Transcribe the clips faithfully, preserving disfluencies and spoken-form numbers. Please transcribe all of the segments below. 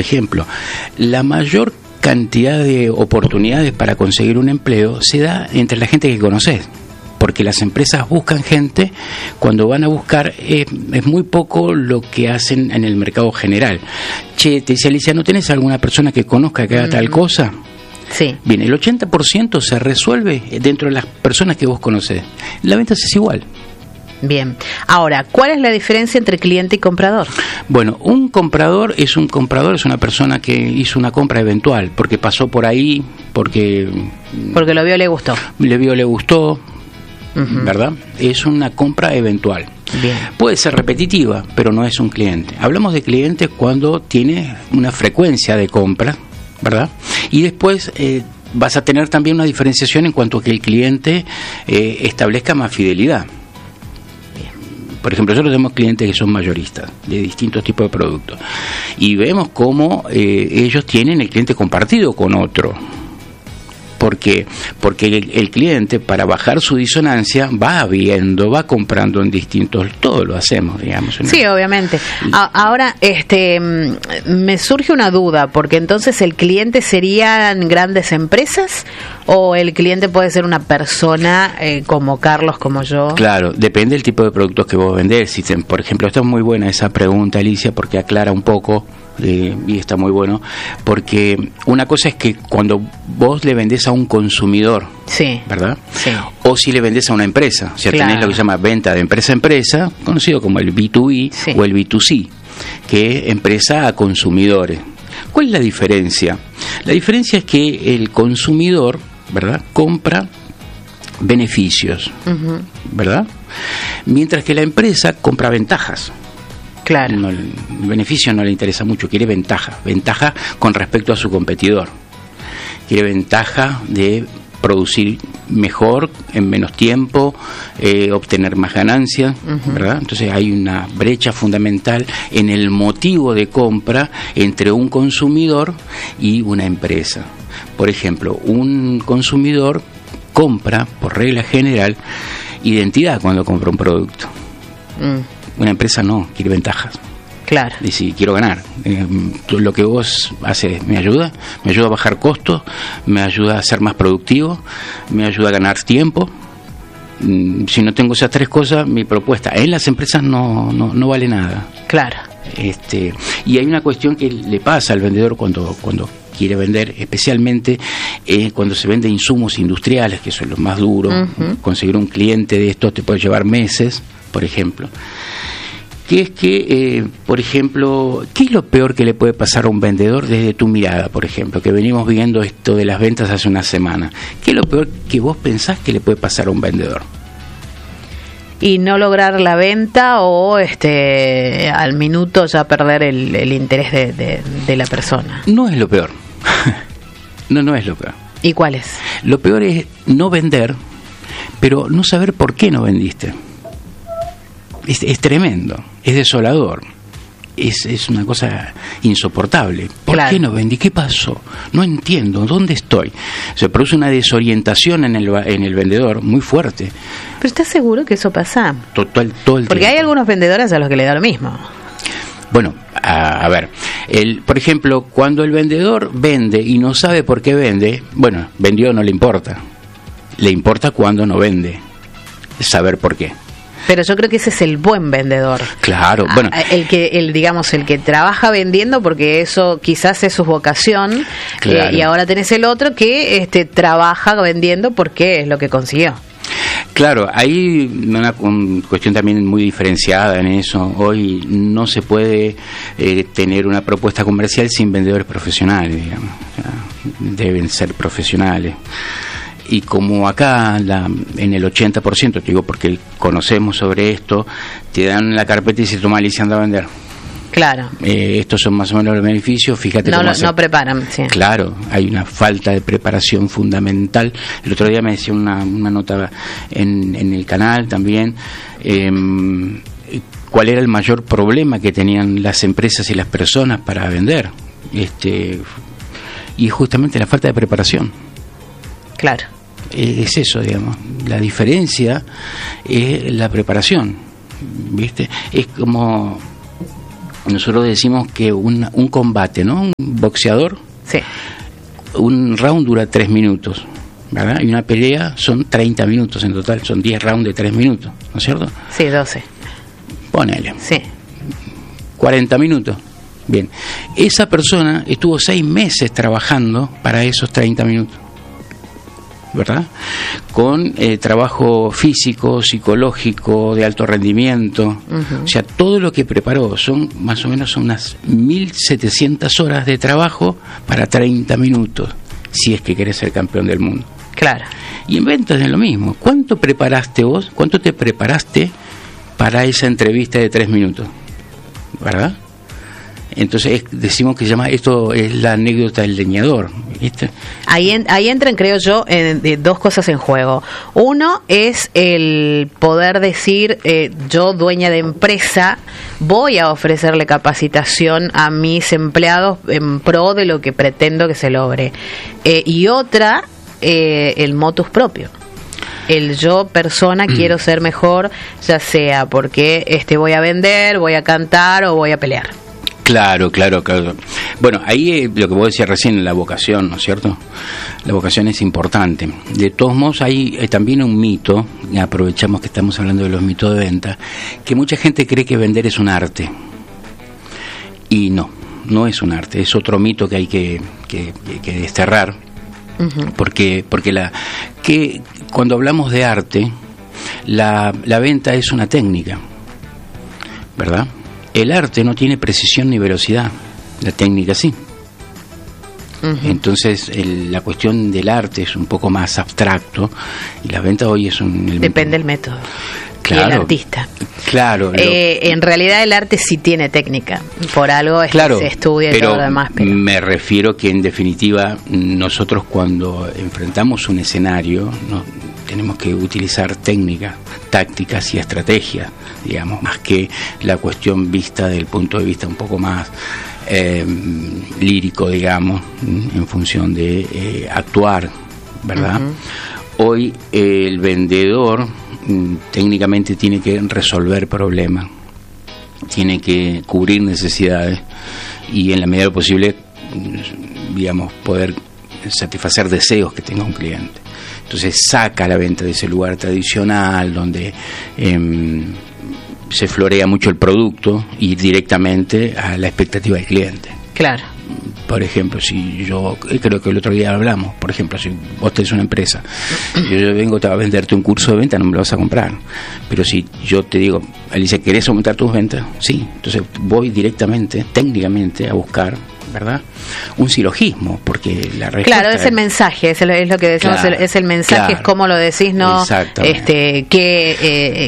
ejemplo, la mayor cantidad de oportunidades para conseguir un empleo se da entre la gente que conoces, porque las empresas buscan gente. Cuando van a buscar eh, es muy poco lo que hacen en el mercado general. Che, te dice Alicia, ¿no tenés alguna persona que conozca que haga mm. tal cosa? Sí. Bien, el ochenta por ciento se resuelve dentro de las personas que vos conocés. La venta es igual. Bien. Ahora, ¿cuál es la diferencia entre cliente y comprador? Bueno, un comprador es un comprador, es una persona que hizo una compra eventual, porque pasó por ahí, porque... Porque lo vio, le gustó. Le vio, le gustó, uh-huh. ¿verdad? Es una compra eventual. Bien. Puede ser repetitiva, pero no es un cliente. Hablamos de clientes cuando tiene una frecuencia de compra, ¿verdad? Y después eh, vas a tener también una diferenciación en cuanto a que el cliente eh, establezca más fidelidad. Por ejemplo, nosotros tenemos clientes que son mayoristas de distintos tipos de productos y vemos cómo eh, ellos tienen el cliente compartido con otro. Porque porque el, el cliente, para bajar su disonancia, va viendo, va comprando en distintos, todo lo hacemos, digamos, ¿no? Sí, obviamente. A, ahora, este, me surge una duda, porque entonces el cliente serían grandes empresas o el cliente puede ser una persona eh, como Carlos, como yo. Claro, depende del tipo de productos que vos vendés. Si te, por ejemplo, esta es muy buena esa pregunta, Alicia, porque aclara un poco. Eh, y está muy bueno, porque una cosa es que cuando vos le vendés a un consumidor, sí, ¿verdad? Sí. O si le vendés a una empresa, o sea, claro. tenés lo que se llama venta de empresa a empresa, conocido como el B dos B, sí, o el B dos C, que es empresa a consumidores. ¿Cuál es la diferencia? La diferencia es que el consumidor, ¿verdad?, compra beneficios, uh-huh, ¿verdad? Mientras que la empresa compra ventajas. Claro. No, el beneficio no le interesa mucho, quiere ventaja, ventaja con respecto a su competidor. Quiere ventaja de producir mejor, en menos tiempo, eh, obtener más ganancias, uh-huh, ¿verdad? Entonces hay una brecha fundamental en el motivo de compra entre un consumidor y una empresa. Por ejemplo, un consumidor compra, por regla general, identidad cuando compra un producto. Mm. Una empresa no, quiere ventajas. Claro. Y si quiero ganar, eh, lo que vos haces me ayuda, me ayuda a bajar costos, me ayuda a ser más productivo, me ayuda a ganar tiempo. Mm, si no tengo esas tres cosas, mi propuesta en las empresas no, no, no vale nada. Claro. Este, y hay una cuestión que le pasa al vendedor cuando, cuando quiere vender, especialmente eh, cuando se vende insumos industriales, que son los más duros. Uh-huh. Conseguir un cliente de estos te puede llevar meses, por ejemplo. Que es que, eh, por ejemplo, ¿qué es lo peor que le puede pasar a un vendedor desde tu mirada, por ejemplo? Que venimos viendo esto de las ventas hace una semana. ¿Qué es lo peor que vos pensás que le puede pasar a un vendedor? Y no lograr la venta o este al minuto ya perder el, el interés de, de, de la persona. No es lo peor. No, no es lo peor. ¿Y cuál es? Lo peor es no vender, pero no saber por qué no vendiste. Es, es tremendo, es desolador, es, es una cosa insoportable. ¿Por claro. qué no vendí? ¿Qué pasó? No entiendo, ¿dónde estoy? Se produce una desorientación en el, en el vendedor muy fuerte. ¿Pero estás seguro que eso pasa? Total, todo el Porque tiempo. Hay algunos vendedores a los que le da lo mismo. Bueno, a, a ver, el, por ejemplo, cuando el vendedor vende y no sabe por qué vende, bueno, vendió no le importa. Le importa cuando no vende, saber por qué. Pero yo creo que ese es el buen vendedor. Claro, bueno. El que, el digamos, el que trabaja vendiendo porque eso quizás es su vocación. Claro. eh, y ahora tenés el otro que este trabaja vendiendo porque es lo que consiguió. Claro, hay una, una cuestión también muy diferenciada en eso. Hoy no se puede eh, tener una propuesta comercial sin vendedores profesionales, digamos. O sea, deben ser profesionales. Y como acá la, en el ochenta por ciento, te digo porque conocemos sobre esto, te dan la carpeta y se toma Alicia, anda a vender. Claro. Eh, estos son más o menos los beneficios, fíjate no, cómo no, se... no preparan, sí. Claro, hay una falta de preparación fundamental. El otro día me decía una, una nota en, en el canal también, eh, cuál era el mayor problema que tenían las empresas y las personas para vender. Este, y justamente la falta de preparación. Claro. Es eso, digamos. La diferencia es la preparación, ¿viste? Es como nosotros decimos que un, un combate, ¿no? Un boxeador, sí. un round dura tres minutos, ¿verdad? Y una pelea son treinta minutos en total, son diez rounds de tres minutos, ¿no es cierto? Sí, doce. Ponele. Sí. cuarenta minutos. Bien. Esa persona estuvo seis meses trabajando para esos treinta minutos, ¿verdad? Con eh, trabajo físico, psicológico, de alto rendimiento. Uh-huh. O sea, todo lo que preparó son más o menos unas mil setecientas horas de trabajo para treinta minutos, si es que querés ser campeón del mundo. Claro. Y en ventas es lo mismo. ¿Cuánto preparaste vos? ¿Cuánto te preparaste para esa entrevista de tres minutos? ¿Verdad? Entonces es, decimos que se llama, esto es la anécdota del leñador, ¿viste? Ahí, en, ahí entran, creo yo, en, de dos cosas en juego. Uno es el poder decir, eh, yo dueña de empresa, voy a ofrecerle capacitación a mis empleados en pro de lo que pretendo que se logre. Eh, y otra, eh, el motus propio. El yo persona quiero ser mejor, ya sea porque este voy a vender, voy a cantar o voy a pelear. Claro, claro, claro. Bueno, ahí eh, lo que vos decías recién, la vocación, ¿no es cierto? La vocación es importante. De todos modos, hay eh, también un mito, y aprovechamos que estamos hablando de los mitos de venta, que mucha gente cree que vender es un arte. Y no, no es un arte, es otro mito que hay que, que, que desterrar. Uh-huh. Porque, porque la, que cuando hablamos de arte, la, la venta es una técnica, ¿verdad? El arte no tiene precisión ni velocidad, la técnica sí. Uh-huh. Entonces el, la cuestión del arte es un poco más abstracto y la venta hoy es un... El Depende del método. Claro, y el artista. Claro. Lo, eh, en realidad el arte sí tiene técnica, por algo es claro, que se estudia y pero todo lo demás. Pero me refiero que en definitiva nosotros cuando enfrentamos un escenario no, tenemos que utilizar técnicas, tácticas y estrategias, digamos, más que la cuestión vista del punto de vista un poco más eh, lírico, digamos, en función de eh, actuar, ¿verdad? Uh-huh. Hoy eh, el vendedor técnicamente tiene que resolver problemas, tiene que cubrir necesidades y en la medida de lo posible, digamos, poder satisfacer deseos que tenga un cliente. Entonces saca la venta de ese lugar tradicional donde eh, se florea mucho el producto y directamente a la expectativa del cliente. Claro. Por ejemplo, si yo, creo que el otro día hablamos, por ejemplo, si vos tenés una empresa, yo, yo vengo a venderte un curso de venta, no me lo vas a comprar. Pero si yo te digo, Alicia, ¿querés aumentar tus ventas? Sí. Entonces voy directamente, técnicamente, a buscar, ¿verdad? Un silogismo, porque la respuesta... Claro, es el mensaje, es, el, es lo que decimos, claro, es el mensaje, claro, es cómo lo decís, ¿no? Este, que... Eh,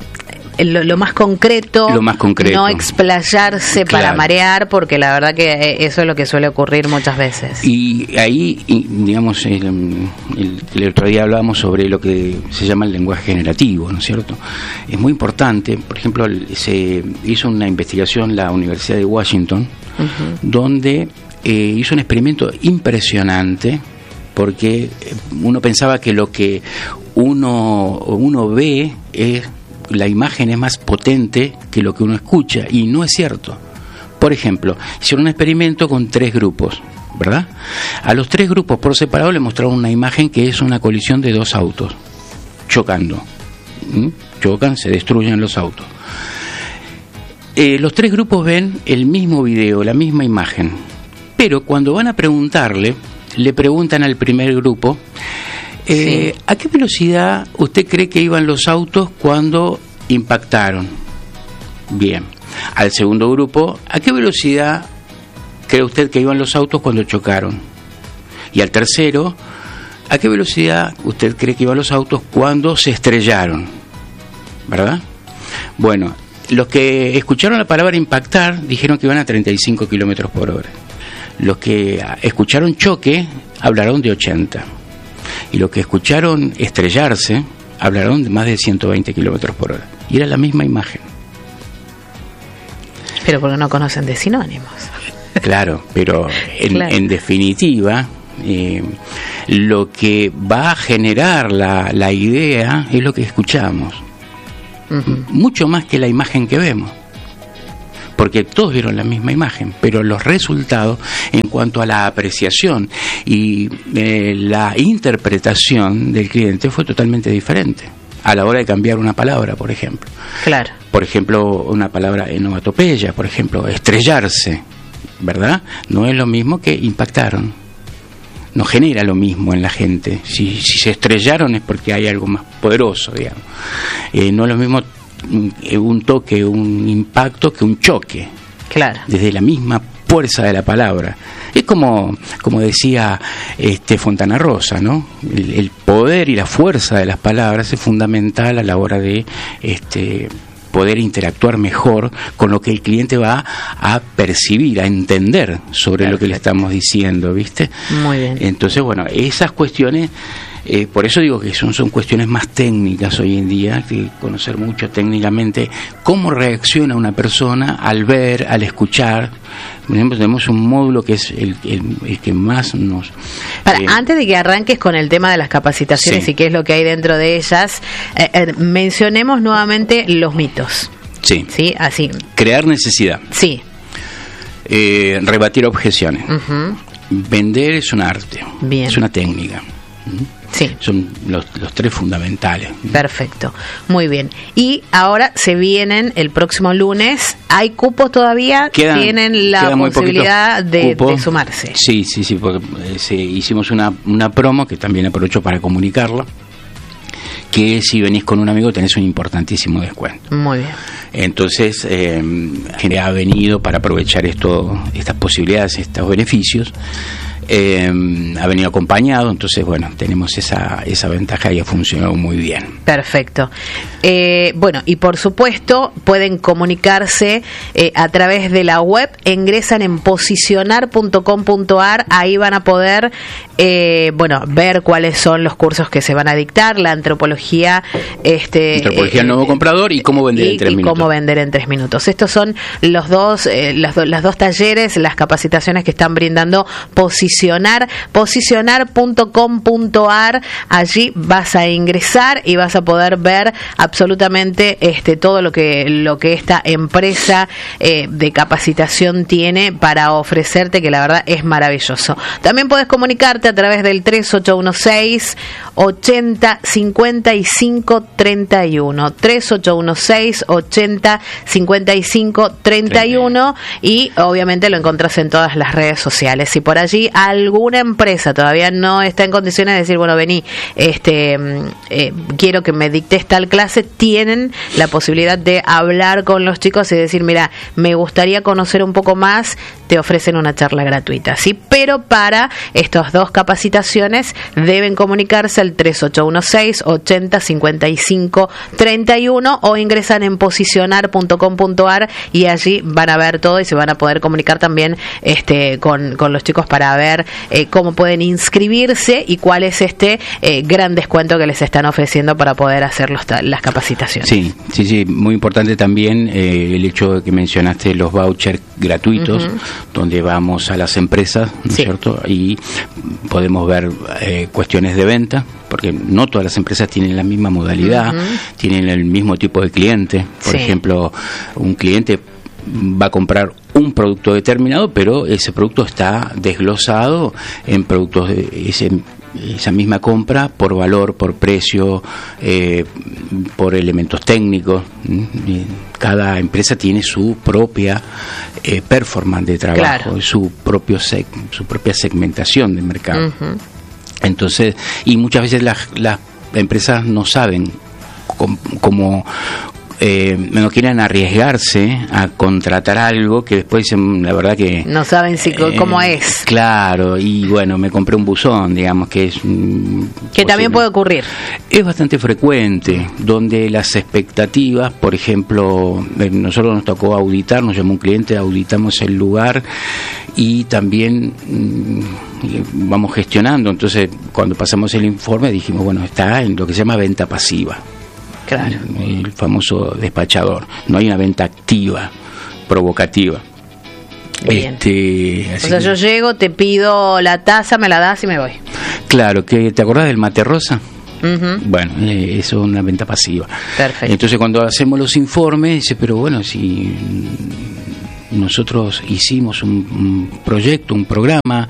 Lo, lo más concreto, lo más concreto, no explayarse, claro, para marear, porque la verdad que eso es lo que suele ocurrir muchas veces. Y ahí, digamos, el, el, el otro día hablábamos sobre lo que se llama el lenguaje generativo, ¿no es cierto? Es muy importante. Por ejemplo, se hizo una investigación la Universidad de Washington, uh-huh, donde eh, hizo un experimento impresionante, porque uno pensaba que lo que uno, uno ve es... la imagen es más potente que lo que uno escucha, y no es cierto. Por ejemplo, hicieron un experimento con tres grupos, ¿verdad? A los tres grupos por separado le mostraron una imagen que es una colisión de dos autos chocando. ¿Mm? Chocan, se destruyen los autos. Eh, los tres grupos ven el mismo video, la misma imagen, pero cuando van a preguntarle, le preguntan al primer grupo, Eh, sí. ¿a qué velocidad usted cree que iban los autos cuando impactaron? Bien. Al segundo grupo, ¿a qué velocidad cree usted que iban los autos cuando chocaron? Y al tercero, ¿a qué velocidad usted cree que iban los autos cuando se estrellaron? ¿Verdad? Bueno, los que escucharon la palabra impactar dijeron que iban a treinta y cinco kilómetros por hora. Los que escucharon choque hablaron de ochenta. Y los que escucharon estrellarse hablaron de más de ciento veinte kilómetros por hora. Y era la misma imagen. Pero porque no conocen de sinónimos. Claro, pero en, claro. en definitiva, eh, lo que va a generar la, la idea es lo que escuchamos. Uh-huh. Mucho más que la imagen que vemos. porque todos vieron la misma imagen, pero los resultados en cuanto a la apreciación y eh, la interpretación del cliente fue totalmente diferente a la hora de cambiar una palabra, por ejemplo. Claro. Por ejemplo, una palabra onomatopeya, por ejemplo, estrellarse, ¿verdad? No es lo mismo que impactaron. No genera lo mismo en la gente. Si, si se estrellaron es porque hay algo más poderoso, digamos. Eh, no es lo mismo un toque, un impacto que un choque. Claro. Desde la misma fuerza de la palabra. Es como, como decía este Fontana Rosa, ¿no? El, el poder y la fuerza de las palabras es fundamental a la hora de este poder interactuar mejor con lo que el cliente va a percibir, a entender sobre Perfecto. Lo que le estamos diciendo, ¿viste? Muy bien. Entonces, bueno, esas cuestiones, eh, por eso digo que son, son cuestiones más técnicas hoy en día, que conocer mucho técnicamente cómo reacciona una persona al ver, al escuchar. Por ejemplo, tenemos un módulo que es el, el, el que más nos... Para, eh, antes de que arranques con el tema de las capacitaciones sí. y qué es lo que hay dentro de ellas, eh, eh, mencionemos nuevamente los mitos. Sí. Sí, así. Crear necesidad. Sí. Eh, rebatir objeciones. Uh-huh. Vender es un arte. Bien. Es una técnica. Sí. Son los, los tres fundamentales. Perfecto, muy bien. Y ahora se vienen el próximo lunes. ¿Hay cupos todavía? Quedan, ¿Tienen la posibilidad de, de sumarse? Sí, sí, sí, porque eh, se, hicimos una, una promo que también aprovecho para comunicarla, que si venís con un amigo tenés un importantísimo descuento. Muy bien. Entonces, eh, ha venido para aprovechar esto, estas posibilidades, estos beneficios. Eh, ha venido acompañado, entonces bueno, tenemos esa esa ventaja y ha funcionado muy bien. Perfecto. Eh, bueno, y por supuesto pueden comunicarse eh, a través de la web, ingresan en posicionar punto com punto a r, ahí van a poder eh, bueno, ver cuáles son los cursos que se van a dictar, la antropología este antropología del eh, nuevo comprador y cómo vender y, en tres y minutos. cómo vender en tres minutos. Estos son los dos eh, las, do, las dos talleres, las capacitaciones que están brindando Posicionar Posicionar, posicionar punto com punto a r. Allí vas a ingresar y vas a poder ver absolutamente este todo lo que lo que esta empresa eh, de capacitación tiene para ofrecerte, que la verdad es maravilloso. También puedes comunicarte a través del tres ocho uno seis, ochenta, cincuenta y cinco, treinta y uno, tres ocho uno seis, ochenta, cincuenta y cinco, treinta y uno, y obviamente lo encontrás en todas las redes sociales. Si por allí alguna empresa todavía no está en condiciones de decir, bueno, vení, este, eh, quiero que me dictes tal clase, tienen la posibilidad de hablar con los chicos y decir, mira, me gustaría conocer un poco más, te ofrecen una charla gratuita, ¿sí? Pero para estas dos capacitaciones deben comunicarse al tres ocho uno seis, ochenta, cincuenta y cinco, treinta y uno o ingresan en posicionar punto com punto a r y allí van a ver todo y se van a poder comunicar también este con, con los chicos para ver Eh, cómo pueden inscribirse y cuál es este eh, gran descuento que les están ofreciendo para poder hacer los, las capacitaciones. Sí, sí, sí, muy importante también eh, el hecho de que mencionaste los vouchers gratuitos, uh-huh. donde vamos a las empresas, ¿no es sí. cierto? Y podemos ver eh, cuestiones de venta, porque no todas las empresas tienen la misma modalidad, uh-huh. tienen el mismo tipo de cliente. Por sí. ejemplo, un cliente va a comprar un producto determinado, pero ese producto está desglosado en productos de ese, esa misma compra por valor, por precio, eh, por elementos técnicos. Cada empresa tiene su propia eh, performance de trabajo, claro. su propio seg, su propia segmentación de mercado. Uh-huh. Entonces, y muchas veces las, las empresas no saben cómo, cómo Eh, no quieren arriesgarse a contratar algo que después dicen, la verdad que no saben si eh, cómo es. Claro, y bueno, me compré un buzón, digamos, que es mm, que posible. También puede ocurrir. Es bastante frecuente, donde las expectativas, por ejemplo, eh, nosotros nos tocó auditar, nos llamó un cliente, auditamos el lugar y también mm, vamos gestionando. Entonces, cuando pasamos el informe dijimos, bueno, está en lo que se llama venta pasiva. Claro. El famoso despachador. No hay una venta activa, provocativa. Bien. Este, así o sea, que, yo llego, te pido la taza, me la das y me voy. Claro, que ¿te acordás del mate rosa? Uh-huh. Bueno, eh, eso es una venta pasiva. Perfecto. Entonces, cuando hacemos los informes, dice, pero bueno, si nosotros hicimos un, un proyecto, un programa,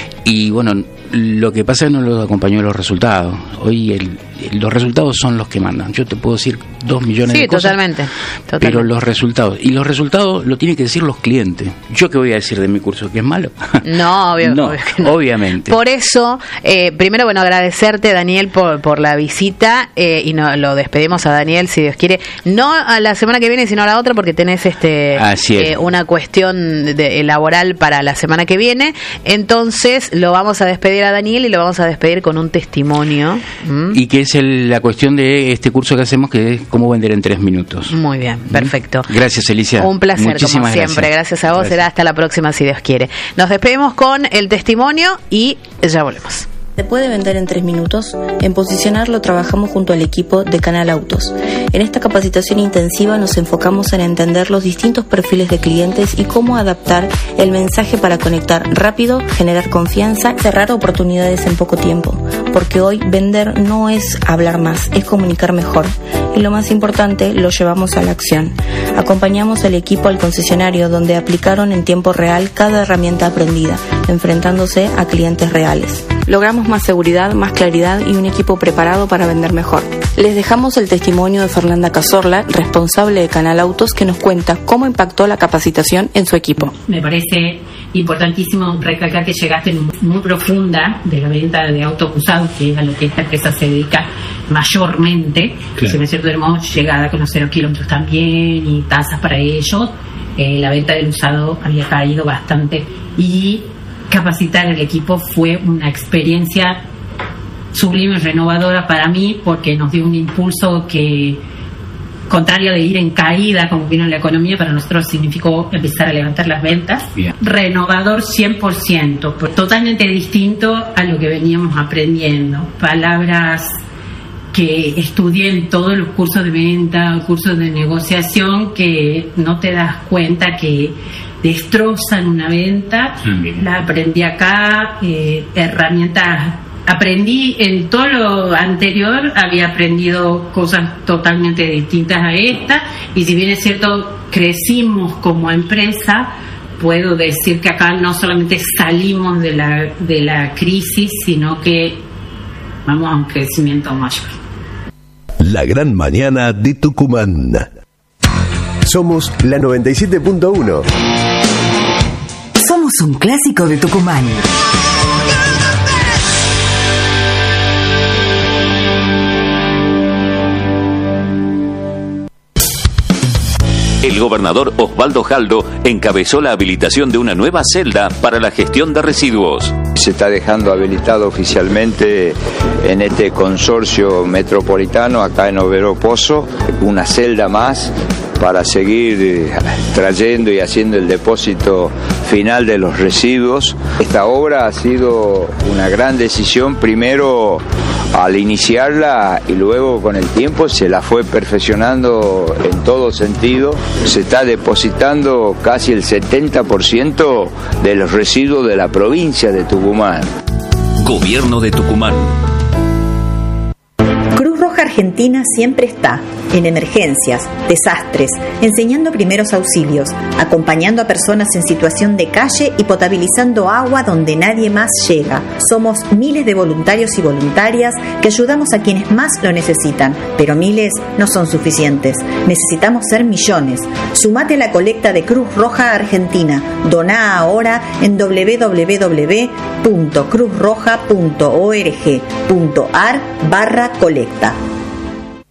y bueno, lo que pasa es que no lo acompañó los resultados. Hoy el, los resultados son los que mandan. Yo te puedo decir dos millones sí, de cosas. Totalmente, totalmente. Pero los resultados, y los resultados lo tienen que decir los clientes. ¿Yo qué voy a decir de mi curso? ¿Que es malo? No, obvio, no, obvio que no. Obviamente. Por eso, eh, primero, bueno, agradecerte, Daniel, por, por la visita, eh, y no, lo despedimos a Daniel, si Dios quiere, no a la semana que viene, sino a la otra, porque tenés este Así es. eh, una cuestión de, laboral para la semana que viene. Entonces, lo vamos a despedir a Daniel y lo vamos a despedir con un testimonio. ¿Mm? Y que es el, la cuestión de este curso que hacemos, que es cómo vender en tres minutos. Muy bien, perfecto. Gracias, Alicia. Un placer, Muchísimas como siempre. Gracias, gracias a vos. gracias. Será hasta la próxima, si Dios quiere. Nos despedimos con el testimonio y ya volvemos. Se puede vender en tres minutos. En Posicionarlo trabajamos junto al equipo de Canal Autos. En esta capacitación intensiva nos enfocamos en entender los distintos perfiles de clientes y cómo adaptar el mensaje para conectar rápido, generar confianza y cerrar oportunidades en poco tiempo. Porque hoy vender no es hablar más, es comunicar mejor. Y lo más importante, lo llevamos a la acción. Acompañamos al equipo al concesionario, donde aplicaron en tiempo real cada herramienta aprendida, enfrentándose a clientes reales. Logramos más seguridad, más claridad y un equipo preparado para vender mejor. Les dejamos el testimonio de Fernanda Cazorla, responsable de Canal Autos, que nos cuenta cómo impactó la capacitación en su equipo. Me parece importantísimo recalcar que llegaste muy profunda de la venta de autos usados, que es a lo que esta empresa se dedica mayormente. Claro. Si me es cierto, hemos llegado a conocer los kilómetros también y tasas para ellos. Eh, la venta del usado había caído bastante y capacitar al equipo fue una experiencia sublime y renovadora para mí, porque nos dio un impulso que, contrario de ir en caída como vino en la economía, para nosotros significó empezar a levantar las ventas. Bien. Renovador cien por ciento, totalmente distinto a lo que veníamos aprendiendo. Palabras que estudié en todos los cursos de venta, cursos de negociación, que no te das cuenta que destrozan una venta. Mm. La aprendí acá, eh, herramientas, aprendí en todo lo anterior, había aprendido cosas totalmente distintas a esta, y si bien es cierto, crecimos como empresa, puedo decir que acá no solamente salimos de la, de la crisis, sino que vamos a un crecimiento mayor. La gran mañana de Tucumán. Somos la noventa y siete punto uno. Somos un clásico de Tucumán. El gobernador Osvaldo Jaldo encabezó la habilitación de una nueva celda para la gestión de residuos. Se está dejando habilitado oficialmente en este consorcio metropolitano, acá en Overo Pozo, una celda más para seguir trayendo y haciendo el depósito final de los residuos. Esta obra ha sido una gran decisión, primero al iniciarla, y luego con el tiempo se la fue perfeccionando en todo sentido. Se está depositando casi el setenta por ciento de los residuos de la provincia de Tucumán. Gobierno de Tucumán. Cruz Roja Argentina siempre está en emergencias, desastres, enseñando primeros auxilios, acompañando a personas en situación de calle y potabilizando agua donde nadie más llega. Somos miles de voluntarios y voluntarias que ayudamos a quienes más lo necesitan, pero miles no son suficientes. Necesitamos ser millones. Sumate a la colecta de Cruz Roja Argentina. Doná ahora en doble u doble u doble u punto cruz roja punto org punto ar barra colecta.